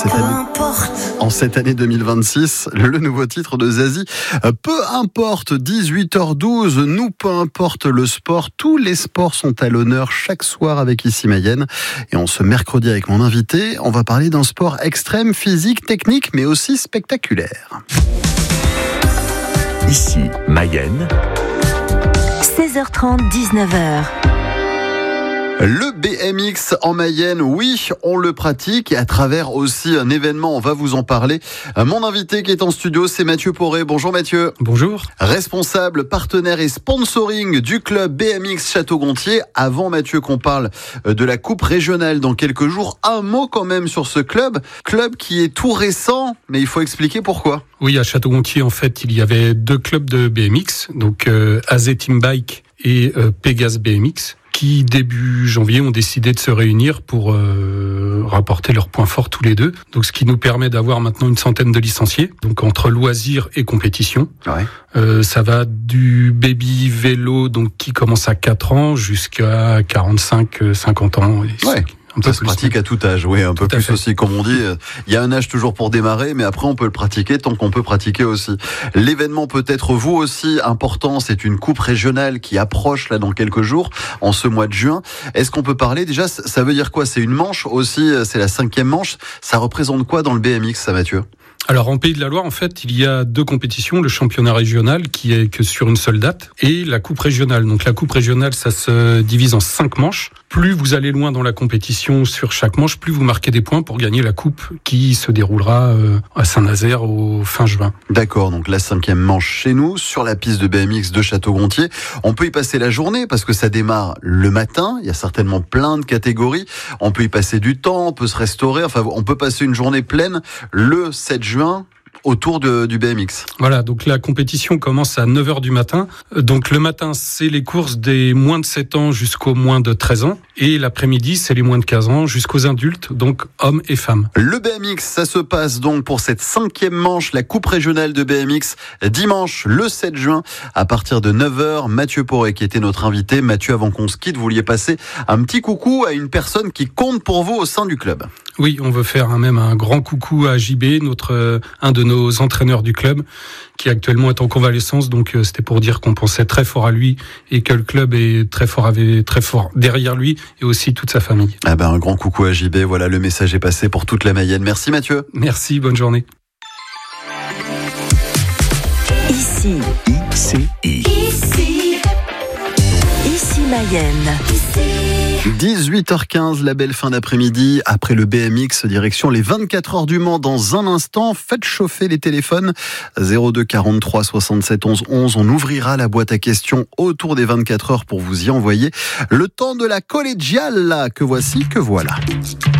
En cette année 2026, le nouveau titre de Zazie, peu importe, 18h12, nous peu importe le sport, tous les sports sont à l'honneur chaque soir avec Ici Mayenne. Et en ce mercredi avec mon invité, on va parler d'un sport extrême, physique, technique, mais aussi spectaculaire. Ici Mayenne, 16h30, 19h. Le BMX en Mayenne, oui, on le pratique et à travers aussi un événement, on va vous en parler. Mon invité qui est en studio, c'est Mathieu Poré. Bonjour Mathieu. Bonjour. Responsable, partenaire et sponsoring du club BMX Château-Gontier. Avant Mathieu qu'on parle de la coupe régionale dans quelques jours, un mot quand même sur ce club qui est tout récent, mais il faut expliquer pourquoi. Oui, à Château-Gontier, en fait, il y avait deux clubs de BMX, donc AZ Team Bike et Pégase BMX, qui, début janvier, ont décidé de se réunir pour rapporter leurs points forts tous les deux. Donc, ce qui nous permet d'avoir maintenant une centaine de licenciés, donc entre loisirs et compétition. Ouais. Ça va du baby vélo, donc qui commence à 4 ans, jusqu'à 45-50 ans. Ouais. Ça se pratique à tout âge, oui, un peu plus aussi, comme on dit. Il y a un âge toujours pour démarrer, mais après on peut le pratiquer tant qu'on peut pratiquer aussi. L'événement peut être vous aussi important, c'est une coupe régionale qui approche là dans quelques jours, en ce mois de juin. Est-ce qu'on peut parler déjà, ça veut dire quoi? C'est une manche aussi, c'est la 5e manche. Ça représente quoi dans le BMX, ça, Mathieu? Alors, en Pays de la Loire, en fait, il y a deux compétitions. Le championnat régional, qui est que sur une seule date, et la coupe régionale. Donc, la coupe régionale, ça se divise en 5 manches. Plus vous allez loin dans la compétition sur chaque manche, plus vous marquez des points pour gagner la coupe qui se déroulera à Saint-Nazaire au fin juin. D'accord, donc la 5e manche chez nous, sur la piste de BMX de Château-Gontier. On peut y passer la journée parce que ça démarre le matin. Il y a certainement plein de catégories. On peut y passer du temps, on peut se restaurer. Enfin, on peut passer une journée pleine le 7 juin. Autour du BMX. Voilà, donc la compétition commence à 9h du matin. Donc le matin, c'est les courses des moins de 7 ans jusqu'aux moins de 13 ans. Et l'après-midi, c'est les moins de 15 ans jusqu'aux adultes, donc hommes et femmes. Le BMX, ça se passe donc pour cette 5e manche, la coupe régionale de BMX, dimanche le 7 juin, à partir de 9h. Mathieu Poré qui était notre invité. Mathieu, avant qu'on se quitte, vous vouliez passer un petit coucou à une personne qui compte pour vous au sein du club. Oui, on veut faire même un grand coucou à JB, un de nos entraîneurs du club, qui actuellement est en convalescence. Donc c'était pour dire qu'on pensait très fort à lui et que le club est très fort derrière lui et aussi toute sa famille. Un grand coucou à JB. Voilà, le message est passé pour toute la Mayenne. Merci Mathieu. Merci, bonne journée. Ici Mayenne. 18h15, la belle fin d'après-midi. Après le BMX, direction les 24 heures du Mans dans un instant. Faites chauffer les téléphones. 02 43 67 11 11. On ouvrira la boîte à questions autour des 24 heures pour vous y envoyer le temps de la collégiale, là, que voici, que voilà.